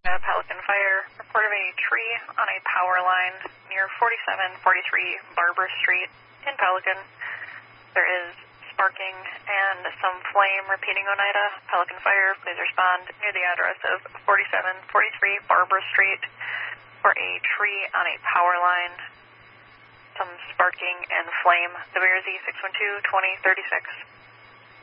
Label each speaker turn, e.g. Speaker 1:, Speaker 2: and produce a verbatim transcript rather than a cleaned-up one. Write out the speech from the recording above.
Speaker 1: Uh, Pelican Fire, report of a tree on a power line near forty-seven forty-three Barbara Street in Pelican. There is sparking and some flame. Repeating Oneida, Pelican Fire, please respond near the address of forty-seven forty-three Barbara Street for a tree on a power line. Some sparking and flame. The bear is E six one two, twenty thirty-six.